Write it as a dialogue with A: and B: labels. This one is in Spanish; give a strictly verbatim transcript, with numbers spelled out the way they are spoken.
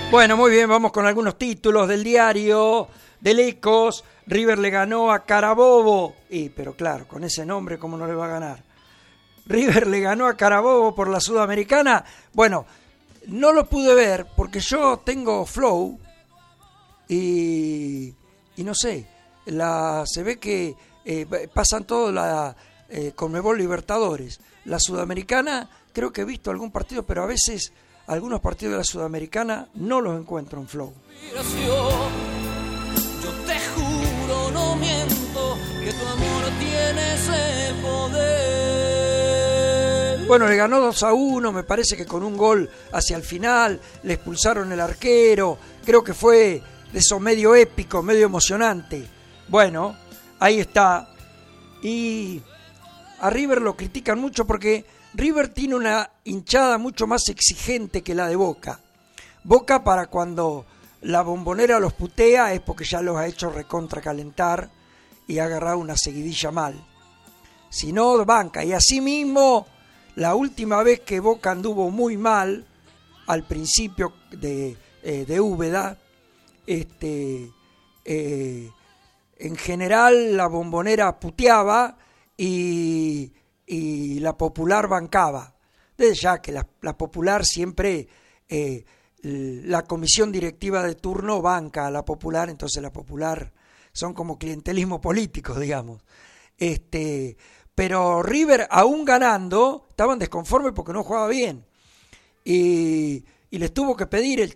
A: Bueno, muy bien, vamos con algunos títulos del diario del Ecos. River le ganó a Carabobo. Y, pero claro, con ese nombre, ¿cómo no le va a ganar? River le ganó a Carabobo por la Sudamericana. Bueno, no lo pude ver porque yo tengo Flow y, y no sé, la, se ve que eh, pasan todo la eh, Conmebol Libertadores. La Sudamericana, creo que he visto algún partido, pero a veces algunos partidos de la Sudamericana no los encuentro en Flow.
B: Yo te juro, no miento, que tu amor tiene ese poder.
A: Bueno, le ganó dos a uno, me parece que con un gol hacia el final, le expulsaron el arquero, creo que fue de eso medio épico, medio emocionante. Bueno, ahí está. Y a River lo critican mucho porque River tiene una hinchada mucho más exigente que la de Boca. Boca, para cuando la Bombonera los putea es porque ya los ha hecho recontracalentar y ha agarrado una seguidilla mal. Si no, banca. Y así mismo, la última vez que Boca anduvo muy mal, al principio de, eh, de Úbeda, este, eh, en general la Bombonera puteaba y... y la Popular bancaba. Desde ya que la, la Popular siempre, eh, la comisión directiva de turno banca a la Popular, entonces la Popular son como clientelismo político, digamos. Este, pero River, aún ganando, estaban desconformes porque no jugaba bien. Y, y les tuvo que pedir el,